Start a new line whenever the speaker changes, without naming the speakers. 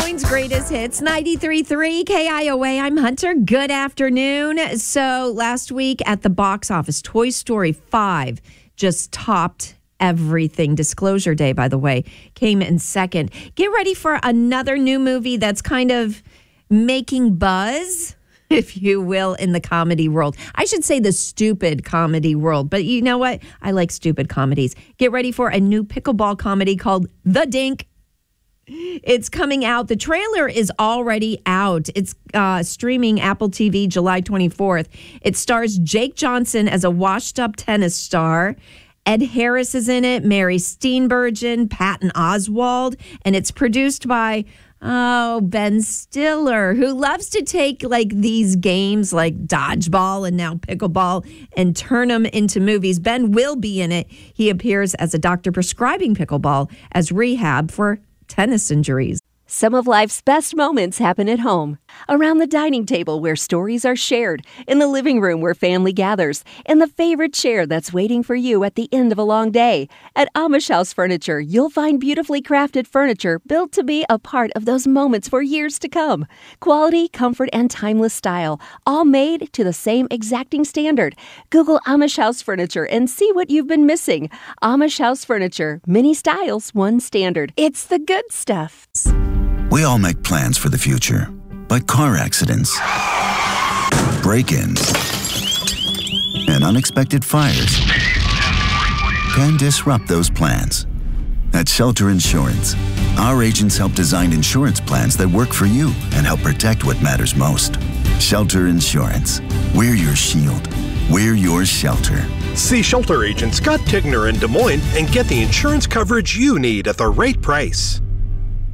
Moines Greatest Hits, 93.3 KIOA. I'm Hunter. Good afternoon. So last week at the box office, Toy Story 5 just topped everything. Disclosure Day, by the way, came in second. Get ready for another new movie that's kind of making buzz, if you will, in the comedy world. I should say the stupid comedy world, but you know what? I like stupid comedies. Get ready for a new pickleball comedy called The Dink. It's coming out. The trailer is already out. It's streaming Apple TV July 24th. It stars Jake Johnson as a washed-up tennis star. Ed Harris is in it, Mary Steenburgen, Patton Oswalt, and it's produced by Ben Stiller, who loves to take like these games like dodgeball and now pickleball and turn them into movies. Ben will be in it. He appears as a doctor prescribing pickleball as rehab for tennis injuries.
Some of life's best moments happen at home. Around the dining table where stories are shared, in the living room where family gathers, in the favorite chair that's waiting for you at the end of a long day. At Amish House Furniture, you'll find beautifully crafted furniture built to be a part of those moments for years to come. Quality, comfort, and timeless style, all made to the same exacting standard. Google Amish House Furniture and see what you've been missing. Amish House Furniture, many styles, one standard. It's the good stuff.
We all make plans for the future, but car accidents, break-ins, and unexpected fires can disrupt those plans. At Shelter Insurance, our agents help design insurance plans that work for you and help protect what matters most. Shelter Insurance. We're your shield. We're your shelter.
See Shelter Agent Scott Tigner in Des Moines and get the insurance coverage you need at the right price.